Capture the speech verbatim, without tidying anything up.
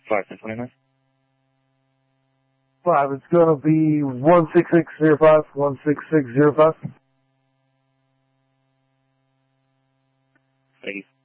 five ten twenty-nine. Five, it's gonna be one six six zero five, one six six zero five. Thank you.